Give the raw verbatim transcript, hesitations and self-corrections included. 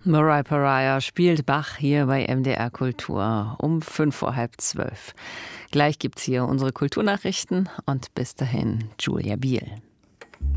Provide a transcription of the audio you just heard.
Mariah Pariah spielt Bach hier bei M D R Kultur um fünf vor halb zwölf. Gleich gibt's hier unsere Kulturnachrichten und bis dahin Julia Biel.